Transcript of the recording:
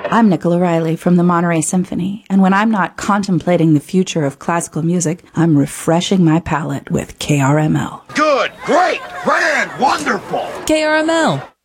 I'm Nicola Riley from the Monterey Symphony, and when I'm not contemplating the future of classical music, I'm refreshing my palate with KRML. Good, great, grand, wonderful. KRML,